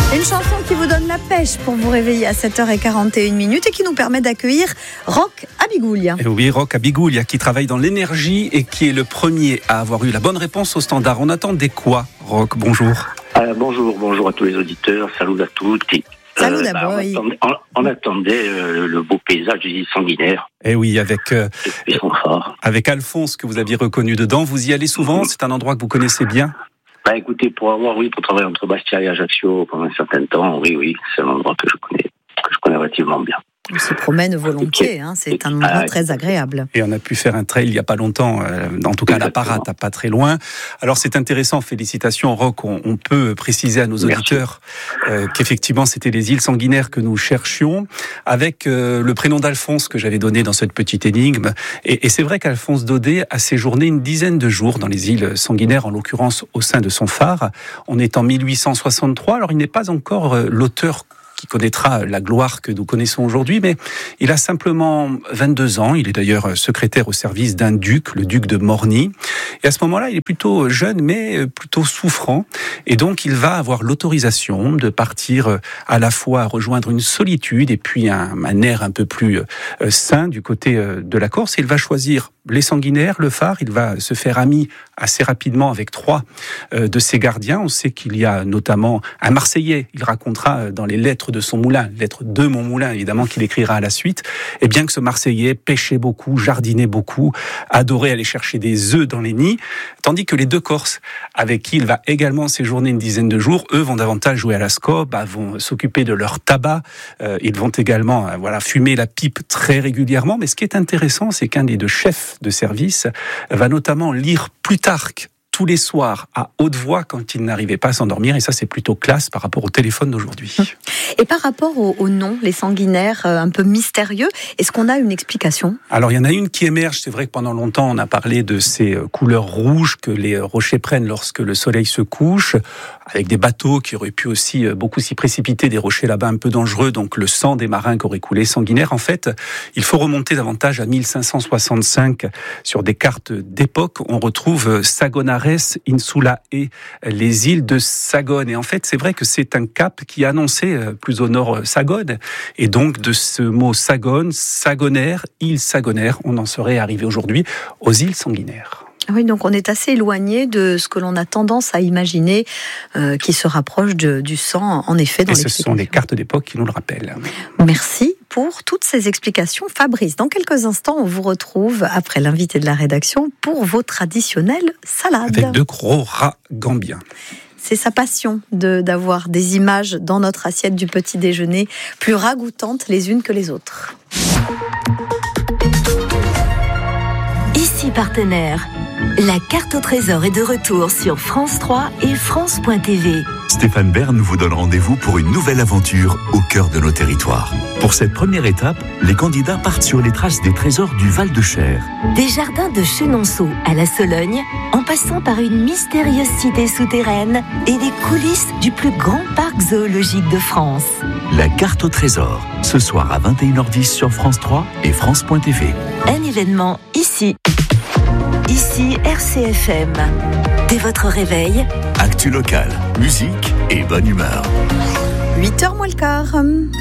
Une chanson qui vous donne la pêche pour vous réveiller à 7h41 et qui nous permet d'accueillir Roch Abigoulia. Et oui, Roch Abigoulia qui travaille dans l'énergie et qui est le premier à avoir eu la bonne réponse au standard. On attendait quoi, Roch? Bonjour. Bonjour à tous les auditeurs, salut à toutes. Salut d'abord. On attendait le beau paysage des îles Sanguinaires. Et oui, avec Alphonse que vous aviez reconnu dedans. Vous y allez souvent? C'est un endroit que vous connaissez bien? Écoutez, pour travailler entre Bastia et Ajaccio pendant un certain temps, oui, c'est un endroit que je connais relativement bien. On se promène volontiers, c'est un endroit très agréable. Et on a pu faire un trail il n'y a pas longtemps, en tout cas à la Parade, pas très loin. Alors c'est intéressant, félicitations Roch, on peut préciser à nos auditeurs qu'effectivement c'était les îles Sanguinaires que nous cherchions, avec le prénom d'Alphonse que j'avais donné dans cette petite énigme. Et c'est vrai qu'Alphonse Daudet a séjourné une dizaine de jours dans les îles Sanguinaires, en l'occurrence au sein de son phare. On est en 1863, alors il n'est pas encore l'auteur qui connaîtra la gloire que nous connaissons aujourd'hui, mais il a simplement 22 ans. Il est d'ailleurs secrétaire au service d'un duc, le duc de Morny. Et à ce moment-là, il est plutôt jeune, mais plutôt souffrant. Et donc, il va avoir l'autorisation de partir à la fois rejoindre une solitude et puis un air un peu plus sain du côté de la Corse. Il va choisir les Sanguinaires, le phare. Il va se faire ami assez rapidement avec 3 de ses gardiens. On sait qu'il y a notamment un Marseillais. Il racontera dans les lettres de son moulin, lettre de mon moulin évidemment qu'il écrira à la suite, et bien que ce Marseillais pêchait beaucoup, jardinait beaucoup, adorait aller chercher des œufs dans les nids, tandis que les 2 Corses avec qui il va également séjourner une dizaine de jours, eux vont davantage jouer à la scope, vont s'occuper de leur tabac, ils vont également fumer la pipe très régulièrement. Mais ce qui est intéressant, c'est qu'un des 2 chefs de service va notamment lire Plutarque tous les soirs à haute voix quand il n'arrivait pas à s'endormir, et ça c'est plutôt classe par rapport au téléphone d'aujourd'hui. Et par rapport au nom, les Sanguinaires, un peu mystérieux, est-ce qu'on a une explication? Alors il y en a une qui émerge, c'est vrai que pendant longtemps on a parlé de ces couleurs rouges que les rochers prennent lorsque le soleil se couche, avec des bateaux qui auraient pu aussi beaucoup s'y précipiter, des rochers là-bas un peu dangereux, donc le sang des marins qui auraient coulé sanguinaire. En fait, il faut remonter davantage à 1565 sur des cartes d'époque, on retrouve Sagonares Insula et les îles de Sagone. Et en fait, c'est vrai que c'est un cap qui annonçait plus au nord Sagone. Et donc, de ce mot Sagone, Sagonaire, île Sagonaire, on en serait arrivé aujourd'hui aux îles Sanguinaires. Oui, donc on est assez éloigné de ce que l'on a tendance à imaginer qui se rapproche du sang, en effet. Dans ce sont les cartes d'époque qui nous le rappellent. Merci pour toutes ces explications, Fabrice. Dans quelques instants, on vous retrouve, après l'invité de la rédaction, pour vos traditionnelles salades. Avec 2 gros rats gambiens. C'est sa passion d'avoir des images dans notre assiette du petit déjeuner, plus ragoûtantes les unes que les autres. Ici partenaire. La carte au trésor est de retour sur France 3 et France.tv. Stéphane Bern vous donne rendez-vous pour une nouvelle aventure au cœur de nos territoires. Pour cette première étape, les candidats partent sur les traces des trésors du Val-de-Cher. Des jardins de Chenonceau à la Sologne, en passant par une mystérieuse cité souterraine et les coulisses du plus grand parc zoologique de France. La carte au trésor, ce soir à 21h10 sur France 3 et France.tv. Un événement ici. Ici RCFM. Dès votre réveil, actu local, musique et bonne humeur. 8h moins le quart.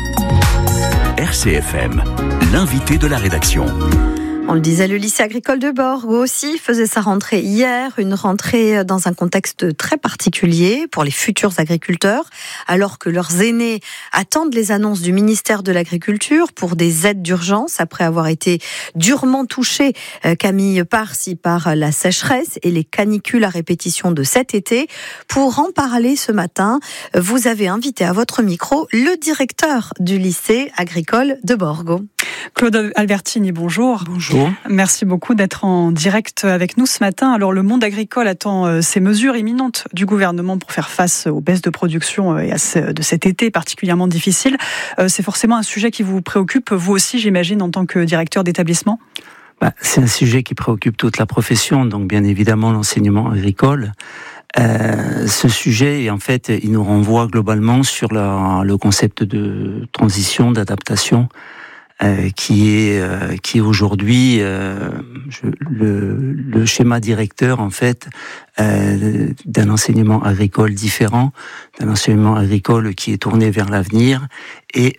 RCFM, l'invité de la rédaction. On le disait, le lycée agricole de Borgo aussi faisait sa rentrée hier, une rentrée dans un contexte très particulier pour les futurs agriculteurs, alors que leurs aînés attendent les annonces du ministère de l'Agriculture pour des aides d'urgence après avoir été durement touchés, Camille, par-ci par la sécheresse et les canicules à répétition de cet été. Pour en parler ce matin, vous avez invité à votre micro le directeur du lycée agricole de Borgo. Claude Albertini, bonjour. Bonjour. Merci beaucoup d'être en direct avec nous ce matin. Alors, le monde agricole attend ces mesures imminentes du gouvernement pour faire face aux baisses de production et de cet été particulièrement difficile. C'est forcément un sujet qui vous préoccupe, vous aussi, j'imagine, en tant que directeur d'établissement ? C'est un sujet qui préoccupe toute la profession, donc bien évidemment l'enseignement agricole. Ce sujet, en fait, il nous renvoie globalement sur le concept de transition, d'adaptation qui est aujourd'hui le schéma directeur en fait d'un enseignement agricole différent, d'un enseignement agricole qui est tourné vers l'avenir et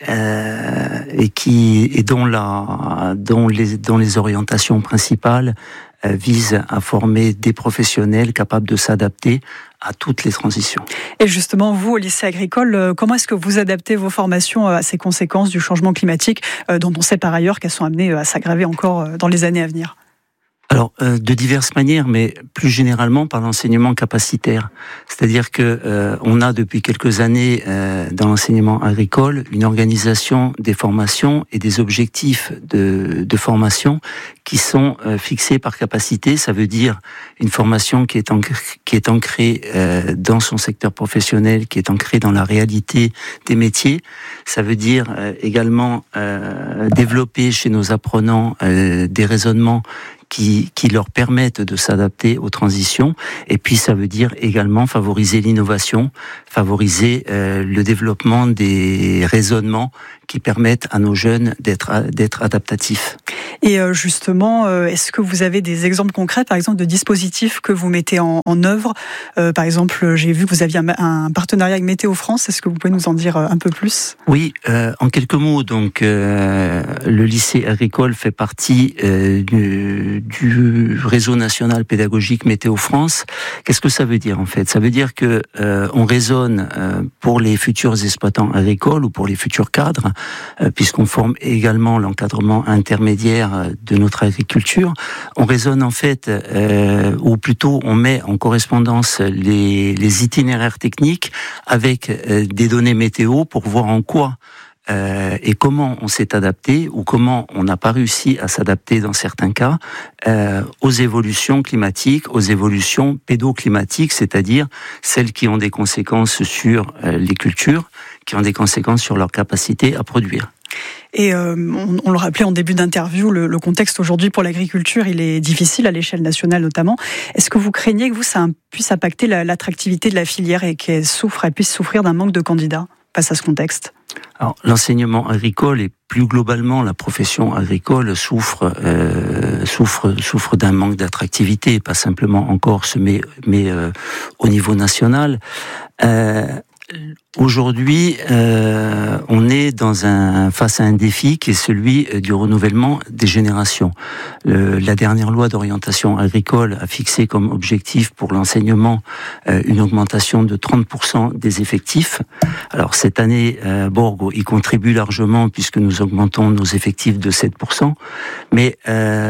dont les orientations principales visent à former des professionnels capables de s'adapter à toutes les transitions. Et justement, vous, au lycée agricole, comment est-ce que vous adaptez vos formations à ces conséquences du changement climatique, dont on sait par ailleurs qu'elles sont amenées à s'aggraver encore dans les années à venir ? Alors, de diverses manières, mais plus généralement par l'enseignement capacitaire. C'est-à-dire que on a depuis quelques années dans l'enseignement agricole une organisation des formations et des objectifs de formation qui sont fixés par capacité. Ça veut dire une formation qui est ancrée dans son secteur professionnel, qui est ancrée dans la réalité des métiers. Ça veut dire également développer chez nos apprenants des raisonnements qui leur permettent de s'adapter aux transitions. Et puis ça veut dire également favoriser l'innovation, favoriser le développement des raisonnements qui permettent à nos jeunes d'être adaptatifs. Et justement, est-ce que vous avez des exemples concrets, par exemple, de dispositifs que vous mettez en œuvre ? Par exemple, j'ai vu que vous aviez un partenariat avec Météo France. Est-ce que vous pouvez nous en dire un peu plus ? Oui, en quelques mots. Donc, le lycée agricole fait partie du réseau national pédagogique Météo France. Qu'est-ce que ça veut dire en fait ? Ça veut dire que on raisonne pour les futurs exploitants agricoles ou pour les futurs cadres, puisqu'on forme également l'encadrement intermédiaire de notre agriculture. On raisonne en fait, ou plutôt on met en correspondance les itinéraires techniques avec des données météo pour voir en quoi et comment on s'est adapté ou comment on n'a pas réussi à s'adapter dans certains cas aux évolutions climatiques, aux évolutions pédoclimatiques, c'est-à-dire celles qui ont des conséquences sur les cultures, qui ont des conséquences sur leur capacité à produire. Et on le rappelait en début d'interview, le contexte aujourd'hui pour l'agriculture, il est difficile à l'échelle nationale notamment. Est-ce que vous craignez que ça puisse impacter l'attractivité de la filière et qu'elle puisse souffrir d'un manque de candidats face à ce contexte ? Alors, l'enseignement agricole et plus globalement la profession agricole souffre d'un manque d'attractivité, pas simplement en Corse, mais au niveau national. Aujourd'hui, on est face à un défi qui est celui du renouvellement des générations. La dernière loi d'orientation agricole a fixé comme objectif pour l'enseignement une augmentation de 30% des effectifs. Alors cette année, Borgo y contribue largement puisque nous augmentons nos effectifs de 7%, mais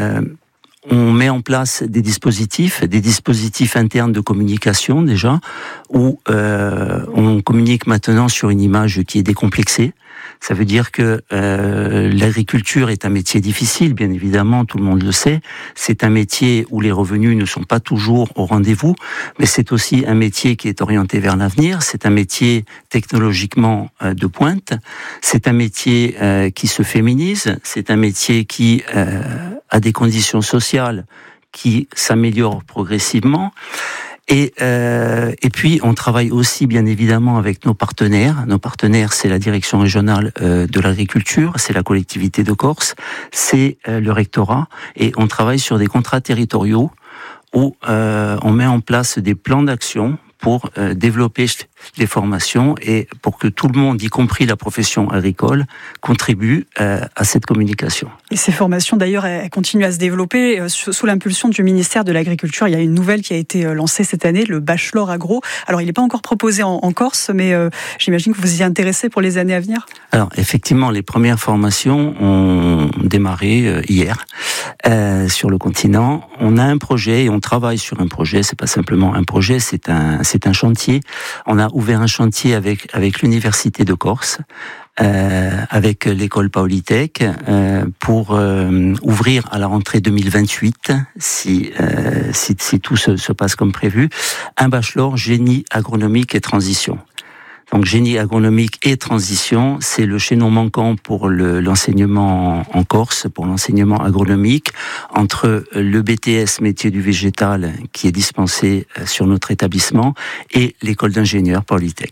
on met en place des dispositifs internes de communication déjà, où on communique maintenant sur une image qui est décomplexée. Ça veut dire que l'agriculture est un métier difficile, bien évidemment, tout le monde le sait. C'est un métier où les revenus ne sont pas toujours au rendez-vous, mais c'est aussi un métier qui est orienté vers l'avenir. C'est un métier technologiquement de pointe. C'est un métier qui se féminise. C'est un métier qui a des conditions sociales qui s'améliorent progressivement. Et puis, on travaille aussi, bien évidemment, avec nos partenaires. Nos partenaires, c'est la direction régionale de l'agriculture, c'est la collectivité de Corse, c'est le rectorat. Et on travaille sur des contrats territoriaux où on met en place des plans d'action pour développer les formations et pour que tout le monde, y compris la profession agricole, contribue à cette communication. Et ces formations, d'ailleurs, elles continuent à se développer sous l'impulsion du ministère de l'Agriculture. Il y a une nouvelle qui a été lancée cette année, le Bachelor Agro. Alors, il n'est pas encore proposé en Corse, mais j'imagine que vous y intéressez pour les années à venir. Alors, effectivement, les premières formations ont démarré hier sur le continent. On a un projet et on travaille sur un projet. C'est pas simplement un projet, c'est un chantier. On a ouvert un chantier avec l'Université de Corse, avec l'école Polytech, pour ouvrir à la rentrée 2028, si tout se passe comme prévu, un bachelor génie agronomique et transition. Donc génie agronomique et transition, c'est le chaînon manquant pour l'enseignement en Corse, pour l'enseignement agronomique, entre le BTS métier du végétal qui est dispensé sur notre établissement et l'école d'ingénieurs Polytech.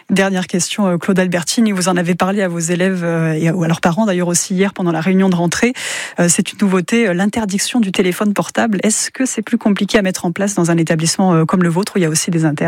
Dernière question, Claude Albertini, vous en avez parlé à vos élèves et à leurs parents d'ailleurs aussi hier pendant la réunion de rentrée. C'est une nouveauté, l'interdiction du téléphone portable. Est-ce que c'est plus compliqué à mettre en place dans un établissement comme le vôtre où il y a aussi des internes ?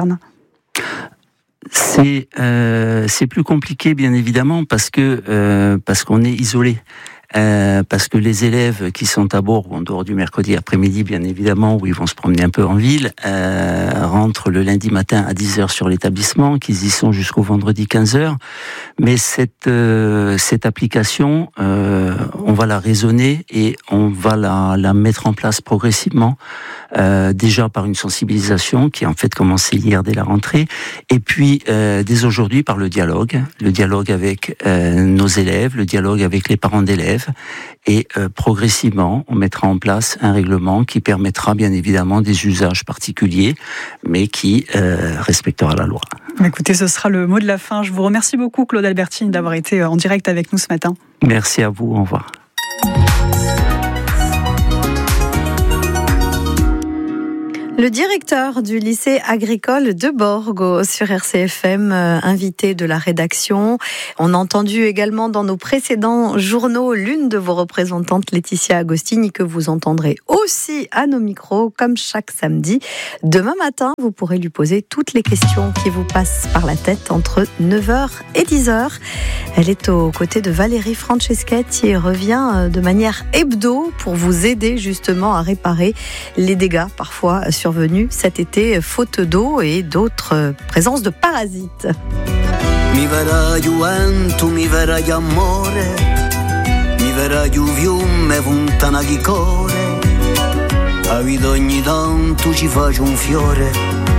C'est plus compliqué bien évidemment parce qu'on est isolé. Parce que les élèves qui sont à Bourg, en dehors du mercredi après-midi, bien évidemment, où ils vont se promener un peu en ville, rentrent le lundi matin à 10h sur l'établissement, qu'ils y sont jusqu'au vendredi 15h. Mais cette application, on va la raisonner et on va la mettre en place progressivement, déjà par une sensibilisation qui a en fait commencé hier dès la rentrée, et puis dès aujourd'hui par le dialogue avec nos élèves, le dialogue avec les parents d'élèves. Et progressivement, on mettra en place un règlement qui permettra bien évidemment des usages particuliers, mais qui respectera la loi. Écoutez, ce sera le mot de la fin. Je vous remercie beaucoup, Claude Albertini, d'avoir été en direct avec nous ce matin. Merci à vous, au revoir. Le directeur du lycée agricole de Borgo sur RCFM, invité de la rédaction. On a entendu également dans nos précédents journaux l'une de vos représentantes, Laetitia Agostini, que vous entendrez aussi à nos micros, comme chaque samedi. Demain matin, vous pourrez lui poser toutes les questions qui vous passent par la tête entre 9h et 10h. Elle est aux côtés de Valérie Franceschetti et revient de manière hebdo pour vous aider justement à réparer les dégâts parfois survenus cet été, faute d'eau et d'autres présences de parasites. Mi verrà vento, mi verrà amore, mi verrà fiume fontana che corre, a vita ogni tanto ci faccio un fiore.